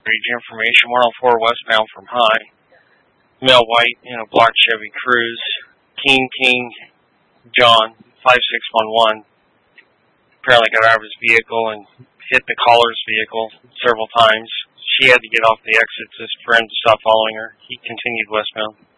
Information 104 westbound from High. Male white in a black Chevy Cruze. King John 5611. Apparently got out of his vehicle and hit the caller's vehicle several times. She had to get off the exit so his friend stopped following her. He continued westbound.